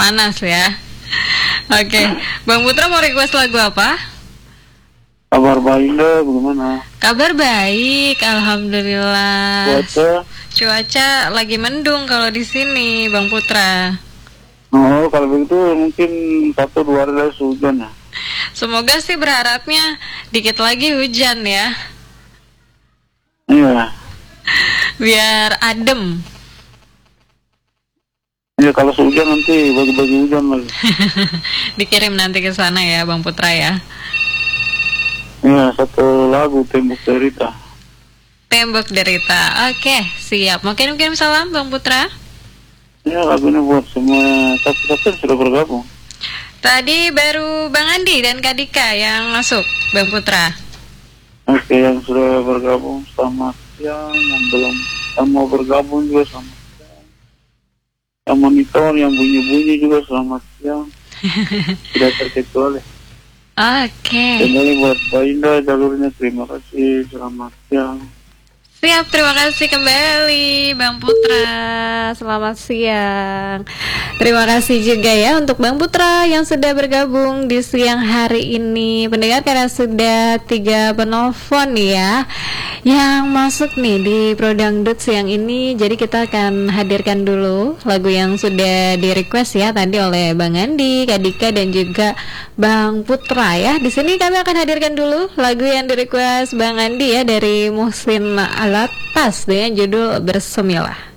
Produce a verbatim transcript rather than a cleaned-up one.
panas ya. Oke, okay. Bang Putra mau request lagu apa? Kabar baik deh, bagaimana? Kabar baik, alhamdulillah. Cuaca? Cuaca lagi mendung kalau di sini, Bang Putra. Oh, kalau begitu mungkin satu dua hari lagi hujan ya. Semoga sih berharapnya dikit lagi hujan ya. Iya. Biar adem. Iya, kalau hujan nanti bagi-bagi hujan lagi. Dikirim nanti ke sana ya, Bang Putra ya. Iya, satu lagu Tembok Derita. Tembok Derita. Oke, siap. Mau kirim-kirim salam, Bang Putra? Iya, lagu ini buat semua satu-satu yang sudah bergabung. Tadi baru Bang Andi dan Kak Dika yang masuk, Bang Putra. Oke, yang sudah bergabung selamat siang, yang belum yang mau bergabung juga selamat siang. Yang monitor, yang bunyi-bunyi juga selamat siang. Tidak terkecuali. Oke. Okay. Kembali buat Mbak Indah jalurnya, terima kasih, selamat siang. Siap, terima kasih kembali Bang Putra. Selamat siang. Terima kasih juga ya untuk Bang Putra yang sudah bergabung di siang hari ini. Pendengar, karena sudah tiga penelpon ya yang masuk nih di Prodangdut siang ini, jadi kita akan hadirkan dulu lagu yang sudah di request ya tadi oleh Bang Andi, Kak Dika dan juga Bang Putra ya. Di sini kami akan hadirkan dulu lagu yang di request Bang Andi ya dari Muhsin Alatas dengan judul Bersemilah.